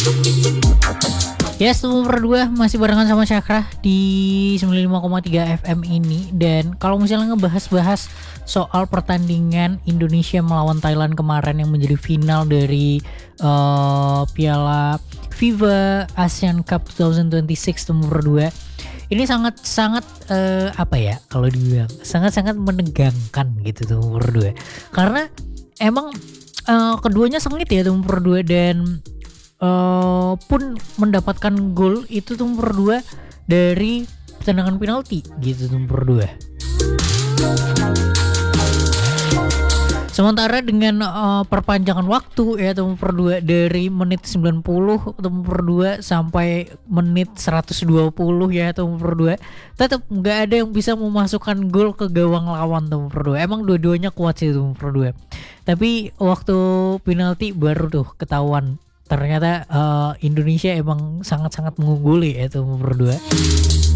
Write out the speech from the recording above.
Yes, nomor 2 masih barengan sama Cakra di 95,3 FM ini. Dan kalau misalnya ngebahas-bahas soal pertandingan Indonesia melawan Thailand kemarin yang menjadi final dari Piala FIBA ASEAN Cup 2026 nomor 2. Ini sangat-sangat apa ya kalau dibilang sangat-sangat menegangkan gitu tuh nomor 2. Karena emang keduanya sengit ya tuh nomor 2 dan pun mendapatkan gol itu tuh nomor 2 dari tendangan penalti gitu tuh nomor 2. Sementara dengan perpanjangan waktu ya nomor 2 dari menit 90 nomor 2 sampai menit 120 ya nomor 2 tetap nggak ada yang bisa memasukkan gol ke gawang lawan nomor 2. Emang dua-duanya kuat sih nomor 2. Tapi waktu penalti baru tuh ketahuan ternyata Indonesia emang sangat-sangat mengungguli ya nomor 2.